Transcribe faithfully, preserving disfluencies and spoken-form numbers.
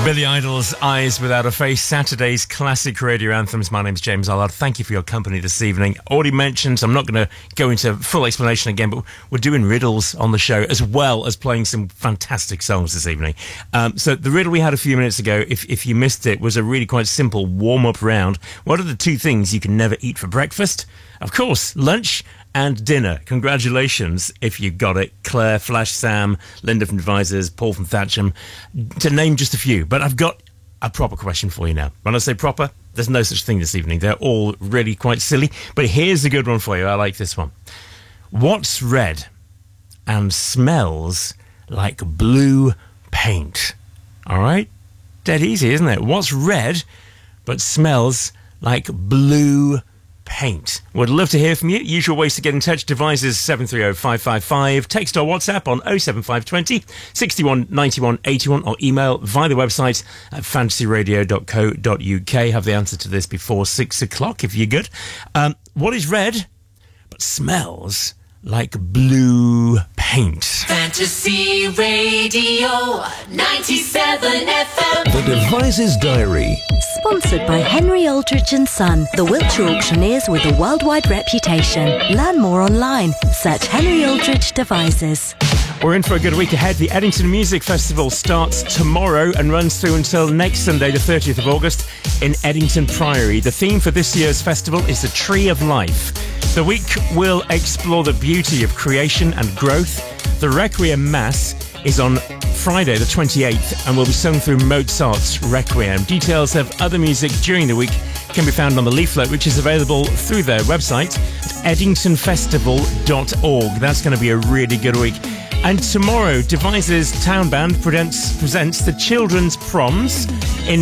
Billy Idol's Eyes Without a Face, Saturday's classic radio anthems. My name's James Allard. Thank you for your company this evening. Already mentioned, so I'm not going to go into full explanation again, but we're doing riddles on the show as well as playing some fantastic songs this evening. Um, so the riddle we had a few minutes ago, if, if you missed it, was a really quite simple warm-up round. What are the two things you can never eat for breakfast? Of course, lunch and dinner. Congratulations if you got it. Claire, Flash Sam, Linda from Devisers, Paul from Thatcham, to name just a few. But I've got a proper question for you now. When I say proper, there's no such thing this evening. They're all really quite silly. But here's a good one for you. I like this one. What's red and smells like blue paint? All right? Dead easy, isn't it? What's red but smells like blue paint? Would love to hear from you. Usual ways to get in touch. Devices seven three zero five five five. Text or WhatsApp on oh seven five two oh, six one, nine one, eight one, or email via the website at fantasy radio dot co dot uk. Have the answer to this before six o'clock if you're good. Um, what is red but smells like blue paint? Fantasy Radio ninety-seven F M. The Devices Diary. Sponsored by Henry Aldridge and Son, the Wiltshire auctioneers with a worldwide reputation. Learn more online. Search Henry Aldridge Devices. We're in for a good week ahead. The Eddington Music Festival starts tomorrow and runs through until next Sunday, the thirtieth of August, in Eddington Priory. The theme for this year's festival is the Tree of Life. The week will explore the beauty of creation and growth. The Requiem Mass is on Friday the twenty-eighth and will be sung through Mozart's Requiem. Details of other music during the week can be found on the leaflet, which is available through their website at eddington festival dot org. That's going to be a really good week. And tomorrow, Devices Town Band presents, presents the Children's Proms in